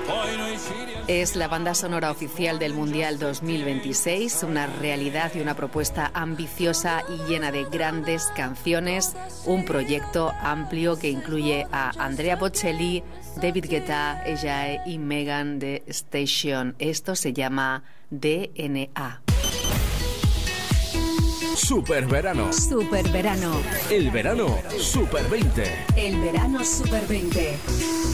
Es la banda sonora oficial del Mundial 2026, una realidad y una propuesta ambiciosa y llena de grandes canciones, un proyecto amplio que incluye a Andrea Bocelli, David Guetta, Ejae y Megan Thee Stallion. Esto se llama DNA. Superverano. Superverano. El verano Super 20. El verano Super 20.